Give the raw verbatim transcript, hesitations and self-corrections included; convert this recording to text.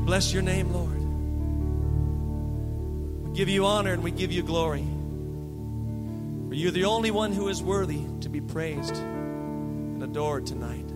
bless your name, Lord. We give you honor and we give you glory. For you're the only one who is worthy to be praised and adored tonight.